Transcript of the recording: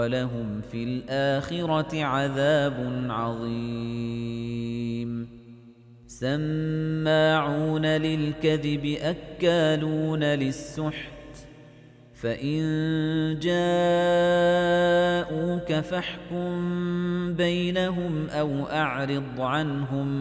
وَلَهُمْ فِي الْآخِرَةِ عَذَابٌ عَظِيمٌ سَمَّاعُونَ لِلْكَذِبِ أَكَّالُونَ لِلسُّحْتِ فَإِن جَاءُوكَ فَاحْكُم بَيْنَهُمْ أَوْ أَعْرِضْ عَنْهُمْ